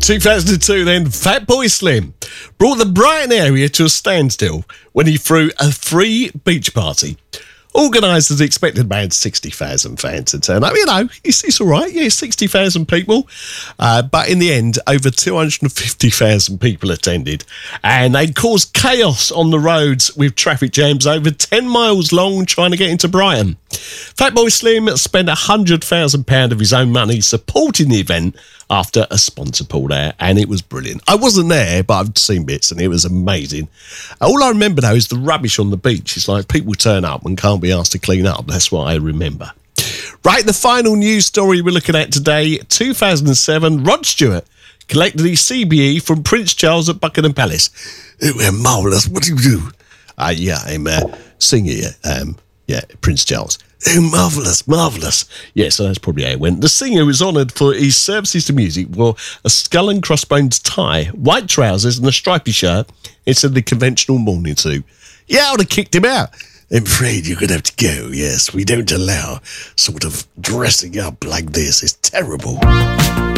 2002 then, Fatboy Slim brought the Brighton area to a standstill when he threw a free beach party. Organised as expected about 60,000 fans to turn up. You know, it's all right. Yeah, 60,000 people. But in the end, over 250,000 people attended. And they caused chaos on the roads with traffic jams over 10 miles long trying to get into Brighton. Fatboy Slim spent £100,000 of his own money supporting the event after a sponsor pulled out, and it was brilliant. I wasn't there, but I've seen bits, and it was amazing. All I remember, though, is the rubbish on the beach. It's like people turn up and can't be asked to clean up. That's what I remember. Right, the final news story we're looking at today, 2007, Rod Stewart collected his CBE from Prince Charles at Buckingham Palace. It was marvellous. What do you do? Yeah, I'm a singer. Yeah, Prince Charles. Oh, marvellous. Yeah, so that's probably how it went. The singer was honoured for his services to music, wore a skull and crossbones tie, white trousers and a stripy shirt instead of the conventional morning suit. Yeah, I would have kicked him out. I'm afraid you're going to have to go, yes. We don't allow sort of dressing up like this. It's terrible.